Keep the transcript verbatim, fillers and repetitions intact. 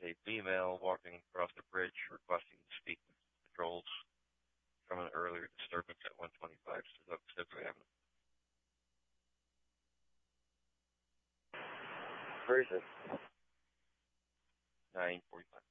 a female walking across the bridge requesting to speak with patrols from an earlier disturbance at one twenty-five Pacific Avenue. Where is it? nine forty-five.